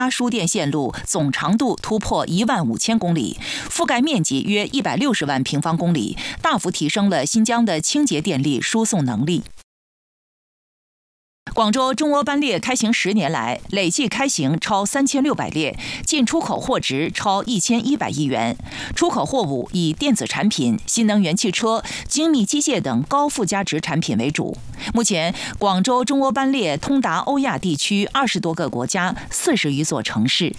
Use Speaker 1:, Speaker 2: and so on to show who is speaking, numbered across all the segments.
Speaker 1: 输电线路总长度突破15000公里，覆盖面积约160万平方公里，大幅提升了新疆的清洁电力输送能力。广州中欧班列开行10年来，累计开行超3600列，进出口货值超1100亿元。出口货物以电子产品、新能源汽车、精密机械等高附加值产品为主。目前，广州中欧班列通达欧亚地区20多个国家、40余座城市。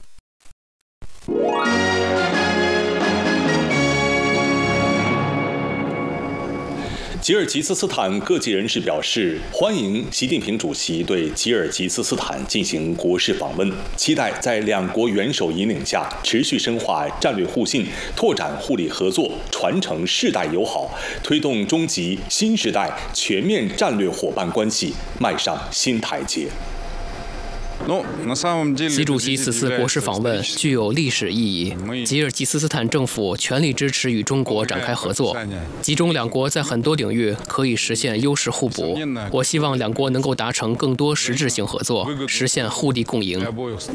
Speaker 2: 吉尔吉斯斯坦各界人士表示，欢迎习近平主席对吉尔吉斯斯坦进行国事访问，期待在两国元首引领下，持续深化战略互信，拓展互利合作，传承世代友好，推动中吉新时代全面战略伙伴关系迈上新台阶。
Speaker 3: 习主席此次国事访问具有历史意义。吉尔吉斯斯坦政府全力支持与中国展开合作，吉中两国在很多领域可以实现优势互补。我希望两国能够达成更多实质性合作，实现互利共赢。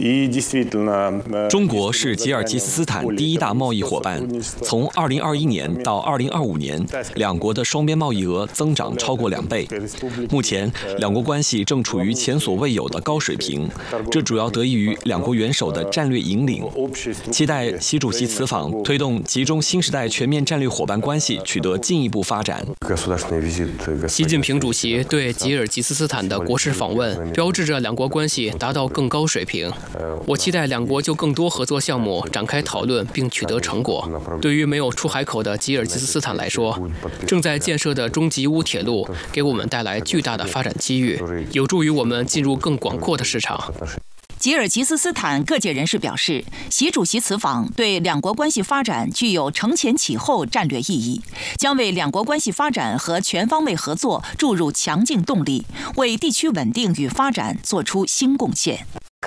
Speaker 4: 中国是吉尔吉斯斯坦第一大贸易伙伴，从2021年到2025年，两国的双边贸易额增长超过2倍。目前，两国关系正处于前所未有的高水平。这主要得益于两国元首的战略引领，期待习主席此访推动吉中新时代全面战略伙伴关系取得进一步发展。
Speaker 3: 习近平主席对吉尔吉斯斯坦的国事访问，标志着两国关系达到更高水平。我期待两国就更多合作项目展开讨论并取得成果。对于没有出海口的吉尔吉斯斯坦来说，正在建设的中吉乌铁路给我们带来巨大的发展机遇，有助于我们进入更广阔的市场。
Speaker 1: 吉尔吉斯斯坦各界人士表示，习主席此访对两国关系发展具有承前启后战略意义，将为两国关系发展和全方位合作注入强劲动力，为地区稳定与发展做出新贡献。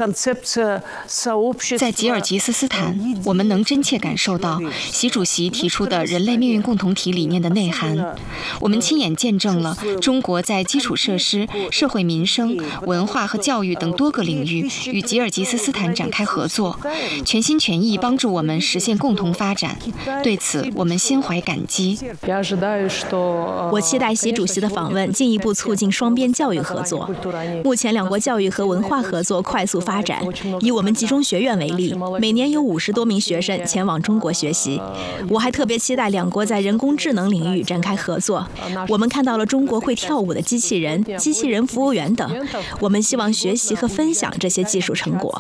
Speaker 5: 在吉尔吉斯斯坦，我们能真切感受到习主席提出的人类命运共同体理念的内涵。我们亲眼见证了中国在基础设施、社会民生、文化和教育等多个领域与吉尔吉斯斯坦展开合作，全心全意帮助我们实现共同发展。对此，我们心怀感激。
Speaker 6: 我期待习主席的访问进一步促进双边教育合作。目前，两国教育和文化合作快速发展。以我们集中学院为例，每年有50多名学生前往中国学习。我还特别期待两国在人工智能领域展开合作。我们看到了中国会跳舞的机器人、机器人服务员等，我们希望学习和分享这些技术成果。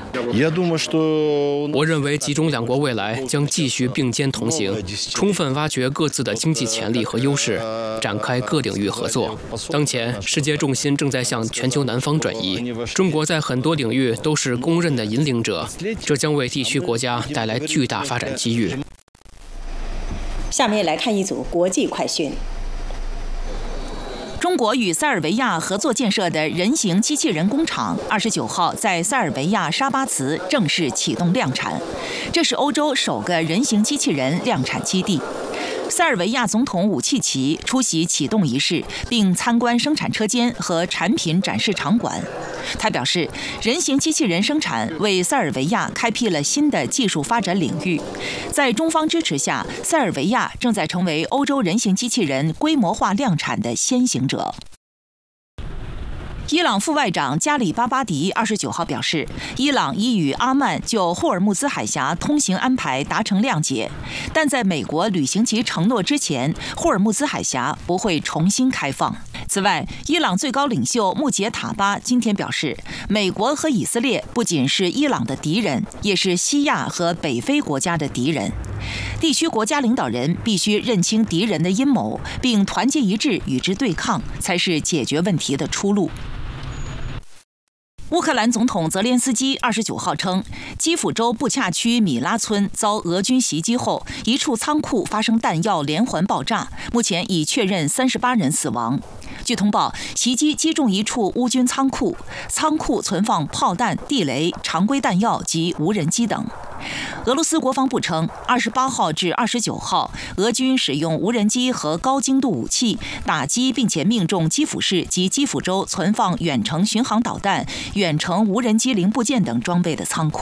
Speaker 3: 我认为吉中两国未来将继续并肩同行，充分挖掘各自的经济潜力和优势，展开各领域合作。当前，世界重心正在向全球南方转移，中国在很多领域都是公认的引领者，这将为地区国家带来巨大发展机遇。
Speaker 7: 下面来看一组国际快讯。
Speaker 1: 中国与塞尔维亚合作建设的人形机器人工厂29号在塞尔维亚沙巴茨正式启动量产，这是欧洲首个人形机器人量产基地。塞尔维亚总统武契奇出席启动仪式，并参观生产车间和产品展示场馆。他表示，人形机器人生产为塞尔维亚开辟了新的技术发展领域。在中方支持下，塞尔维亚正在成为欧洲人形机器人规模化量产的先行者。伊朗副外长加里巴巴迪29号表示，伊朗已与阿曼就霍尔木兹海峡通行安排达成谅解，但在美国履行其承诺之前，霍尔木兹海峡不会重新开放。此外，伊朗最高领袖穆杰塔巴今天表示，美国和以色列不仅是伊朗的敌人，也是西亚和北非国家的敌人。地区国家领导人必须认清敌人的阴谋，并团结一致与之对抗，才是解决问题的出路。乌克兰总统泽连斯基29号称，基辅州布恰区米拉村遭俄军袭击后，一处仓库发生弹药连环爆炸，目前已确认38人死亡。据通报，袭击击中一处乌军仓库，仓库存放炮弹、地雷、常规弹药及无人机等。 俄罗斯国防部称，28号至29号，俄军使用无人机和高精度武器打击并且命中基辅市及基辅州存放远程巡航导弹、远程无人机零部件等装备的仓库。